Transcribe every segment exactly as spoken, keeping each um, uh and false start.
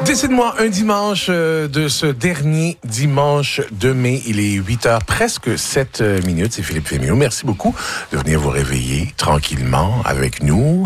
Décide-moi un dimanche euh, de ce dernier dimanche de mai. Il est huit heures, presque sept minutes. C'est Philippe Fémiot. Merci beaucoup de venir vous réveiller tranquillement avec nous.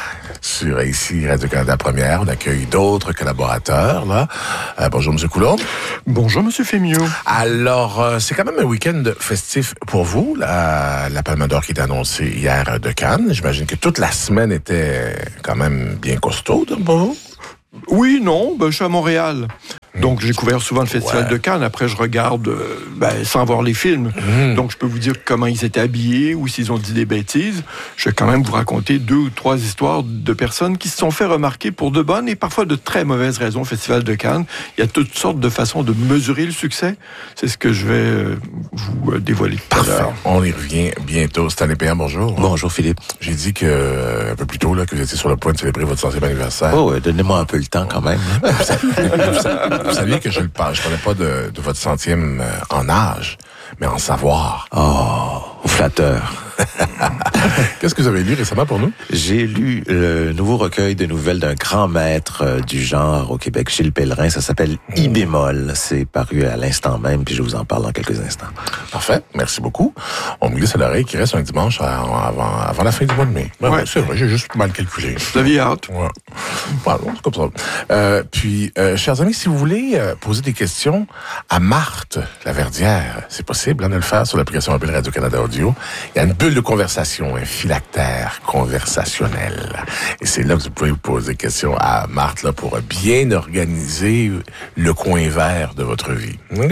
Sur ici Radio-Canada Première, on accueille d'autres collaborateurs. Là. Euh, bonjour, M. Coulomb. Bonjour, M. Fémiot. Alors, euh, c'est quand même un week-end festif pour vous. La, la Palme d'Or qui est annoncée hier de Cannes. J'imagine que toute la semaine était quand même bien costaude pour vous. Oui, non, ben, je suis à Montréal. Donc, j'ai couvert souvent le Festival ouais. de Cannes. Après, je regarde euh, ben, sans voir les films. Mmh. Donc, je peux vous dire comment ils étaient habillés ou s'ils ont dit des bêtises. Je vais quand même vous raconter deux ou trois histoires de personnes qui se sont fait remarquer pour de bonnes et parfois de très mauvaises raisons au Festival de Cannes. Il y a toutes sortes de façons de mesurer le succès. C'est ce que je vais euh, vous euh, dévoiler tout à l'heure. On y revient bientôt. Stanley Péan, bonjour. Bonjour, Philippe. J'ai dit que, euh, un peu plus tôt là, que vous étiez sur le point de célébrer votre centième anniversaire. Oh, ouais, donnez-moi un peu le temps quand même. vous, savez, vous, savez, vous saviez que je le parle. Je parlais pas de, de votre centième euh, en âge, mais en savoir. Oh, flatteur. Qu'est-ce que vous avez lu récemment pour nous? J'ai lu le nouveau recueil de nouvelles d'un grand maître euh, du genre au Québec, Gilles Pellerin. Ça s'appelle I bémol. C'est paru à l'instant même, puis je vous en parle dans quelques instants. Parfait. Merci beaucoup. On me glisse à l'oreille qu'il reste un dimanche avant, avant la fin du mois de mai. Ben, ouais. C'est vrai, j'ai juste mal calculé. Vous aviez hâte. Ouais. Voilà, c'est comme ça. Euh, puis, euh, chers amis, si vous voulez euh, poser des questions à Marthe Laverdière, c'est possible hein, de le faire sur l'application mobile Radio-Canada Audio. Il y a une bulle de conversation, un phylactère conversationnel. Et c'est là que vous pouvez vous poser des questions à Marthe là, pour bien organiser le coin vert de votre vie. Okay?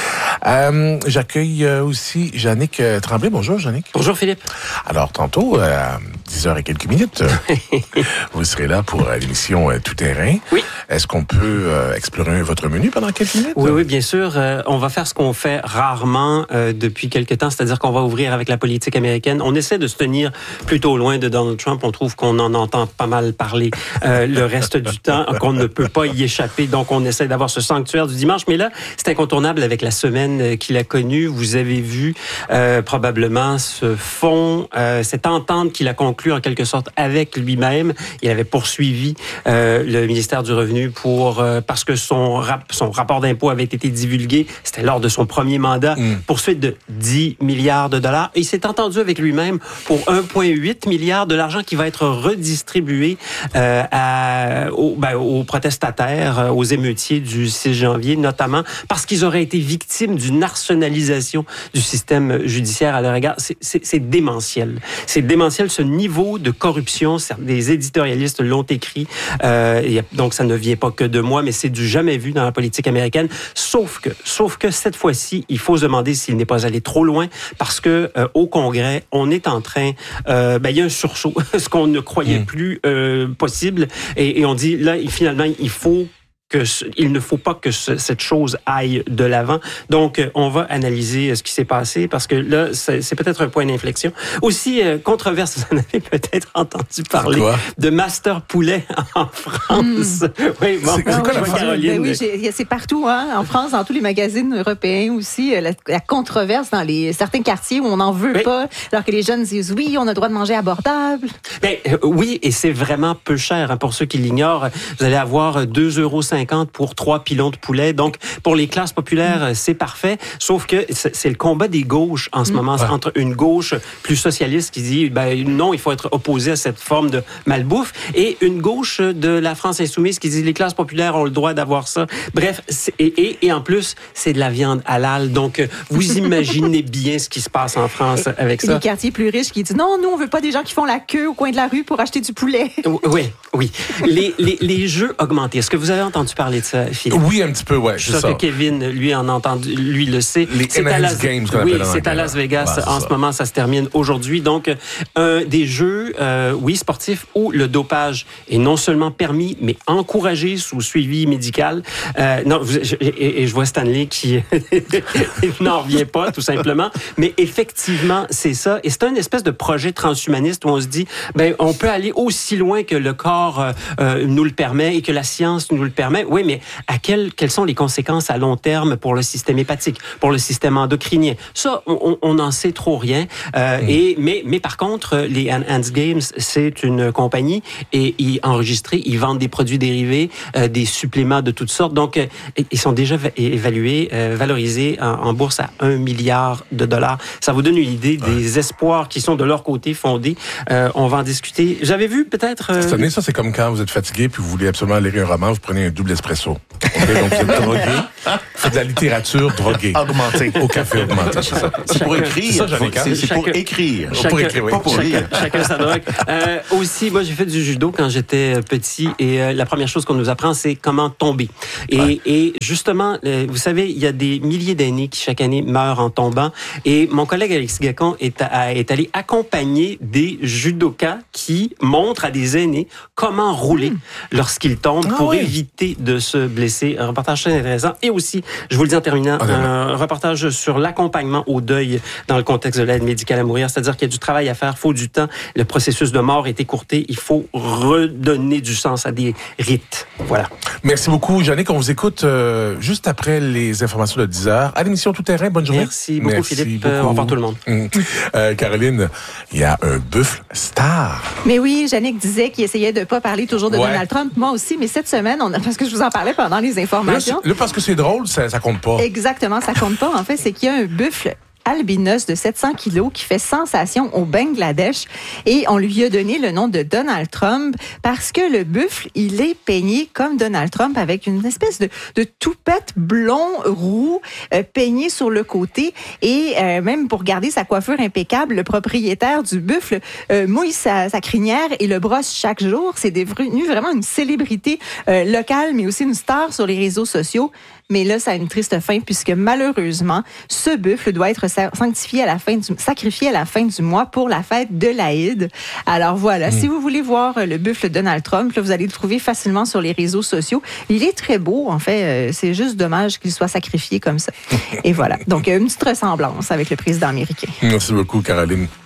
Euh, j'accueille euh, aussi Jannick euh, Tremblay. Bonjour, Jannick. Bonjour, Philippe. Alors, tantôt, euh, à dix heures et quelques minutes, vous serez là pour euh, l'émission euh, Tout Terrain. Oui. Est-ce qu'on peut euh, explorer votre menu pendant quelques minutes? Oui, oui, bien sûr. Euh, on va faire ce qu'on fait rarement euh, depuis quelques temps, c'est-à-dire qu'on va ouvrir avec la politique américaine. On essaie de se tenir plutôt loin de Donald Trump. On trouve qu'on en entend pas mal parler euh, le reste du temps, qu'on ne peut pas y échapper. Donc, on essaie d'avoir ce sanctuaire du dimanche. Mais là, c'est incontournable avec la semaine qu'il a connue. Vous avez vu euh, probablement ce fond, euh, cette entente qu'il a conclue en quelque sorte avec lui-même. Il avait poursuivi euh, le ministère du Revenu pour euh, parce que son, rap, son rapport d'impôt avait été divulgué. C'était lors de son premier mandat. Mmh. Poursuite de dix milliards de dollars. Et il s'est entendu avec lui-même pour un virgule huit milliard de l'argent qui va être redistribué euh, à, aux, ben, aux protestataires, aux émeutiers du six janvier, notamment parce qu'ils auraient été victimes d'une arsenalisation du système judiciaire à leur égard. C'est, c'est, c'est démentiel. C'est démentiel, ce niveau de corruption. Des éditorialistes l'ont écrit. Euh, et donc, ça ne vient pas que de moi, mais c'est du jamais vu dans la politique américaine. Sauf que, sauf que cette fois-ci, il faut se demander s'il n'est pas allé trop loin parce que euh, au Congrès, on est en train... Euh, ben, il y a un sursaut, ce qu'on ne croyait mmh. plus euh, possible. Et, et on dit, là, finalement, il faut... que ce, il ne faut pas que ce, cette chose aille de l'avant. Donc, on va analyser ce qui s'est passé parce que là, c'est, c'est peut-être un point d'inflexion. Aussi, euh, controverse, vous en avez peut-être entendu parler de Master Poulet en France. Mmh. Oui, bon, c'est, c'est quoi la Caroline? Ben oui, j'ai, c'est partout, hein, en France, dans tous les magazines européens aussi, la, la controverse dans les certains quartiers où on n'en veut oui. pas, alors que les jeunes disent oui, on a le droit de manger abordable. Ben, euh, oui, et c'est vraiment peu cher. Hein, pour ceux qui l'ignorent, vous allez avoir deux euros cinquante pour trois pilons de poulet. Donc, pour les classes populaires, mmh. c'est parfait. Sauf que c'est, c'est le combat des gauches en ce mmh. moment. Ouais. Entre une gauche plus socialiste qui dit, ben non, il faut être opposé à cette forme de malbouffe, et une gauche de la France insoumise qui dit, les classes populaires ont le droit d'avoir ça. Bref, et, et, et en plus, c'est de la viande halal. Donc, vous imaginez bien ce qui se passe en France avec ça. Les quartiers plus riches qui disent, non, nous, on veut pas des gens qui font la queue au coin de la rue pour acheter du poulet. Oui, oui. Les, les, les jeux augmentés. Est-ce que vous avez entendu parler de ça, Philippe? Oui, un petit peu, ouais. Je suis sûr que Kevin, lui, en entendu, lui le sait. Les c'est à Las... Games, oui, c'est à Las Vegas ouais, en ça. ce moment, ça se termine aujourd'hui. Donc, euh, des jeux, euh, oui, sportifs où le dopage est non seulement permis, mais encouragé sous suivi médical. Euh, non, vous, je, et, et je vois Stanley qui n'en revient pas, tout simplement. Mais effectivement, c'est ça. Et c'est un espèce de projet transhumaniste où on se dit, ben, on peut aller aussi loin que le corps euh, nous le permet et que la science nous le permet. même. Oui, mais à quel, quelles sont les conséquences à long terme pour le système hépatique, pour le système endocrinien? Ça, on, on n'en sait trop rien. Euh, mm. et, mais, mais par contre, les Enhanced Games, c'est une compagnie et ils enregistrés, ils vendent des produits dérivés, euh, des suppléments de toutes sortes. Donc, euh, ils sont déjà évalués, euh, valorisés en, en bourse à un milliard de dollars. Ça vous donne une idée des ouais. espoirs qui sont de leur côté fondés. Euh, on va en discuter. J'avais vu peut-être... Euh... Cette année, ça, c'est comme quand vous êtes fatigué puis vous voulez absolument lire un roman, vous prenez un double espresso. Okay, donc, vous êtes drogué. Vous faites de la littérature droguée. Augmentée. Au café augmenté, c'est ça. C'est pour écrire. C'est ça, Jeannick. C'est, c'est pour écrire. Chacun, pour écrire, oui. Pas pour chacun, lire. Chacun sa drogue. Euh, aussi, moi, j'ai fait du judo quand j'étais petit et euh, la première chose qu'on nous apprend, c'est comment tomber. Et, ouais. et justement, euh, vous savez, il y a des milliers d'aînés qui, chaque année, meurent en tombant. Et mon collègue Alexis Gacon est, à, est allé accompagner des judokas qui montrent à des aînés comment rouler mmh. lorsqu'ils tombent ah, pour oui. éviter de se blesser. Un reportage très intéressant. Et aussi, je vous le dis en terminant, ah, un reportage sur l'accompagnement au deuil dans le contexte de l'aide médicale à mourir. C'est-à-dire qu'il y a du travail à faire, il faut du temps. Le processus de mort est écourté. Il faut redonner du sens à des rites. Voilà. Merci beaucoup, Jeannick. On vous écoute euh, juste après les informations de dix heures. À l'émission Tout Terrain, bonne journée. Merci beaucoup, Merci Philippe. Beaucoup. Au revoir tout le monde. Mmh. Euh, Caroline, il y a un buffle star. Mais oui, Jeannick disait qu'il essayait de ne pas parler toujours de ouais. Donald Trump. Moi aussi, mais cette semaine, on a, parce que je vous en parlais pendant les informations. Là, là parce que c'est drôle, ça, ça compte pas. Exactement, ça compte pas. En fait, c'est qu'il y a un buffle albinos de sept cents kilos qui fait sensation au Bangladesh et on lui a donné le nom de Donald Trump parce que le buffle, il est peigné comme Donald Trump avec une espèce de, de toupette blond roux euh, peigné sur le côté et euh, même pour garder sa coiffure impeccable, le propriétaire du buffle euh, mouille sa, sa crinière et le brosse chaque jour. C'est devenu vraiment une célébrité euh, locale mais aussi une star sur les réseaux sociaux. Mais là, ça a une triste fin puisque malheureusement, ce buffle doit être sanctifié à la fin du, sacrifié à la fin du mois pour la fête de l'Aïd. Alors voilà, mmh. si vous voulez voir le buffle Donald Trump, là, vous allez le trouver facilement sur les réseaux sociaux. Il est très beau, en fait. C'est juste dommage qu'il soit sacrifié comme ça. Et voilà. Donc, une petite ressemblance avec le président américain. Merci beaucoup, Caroline.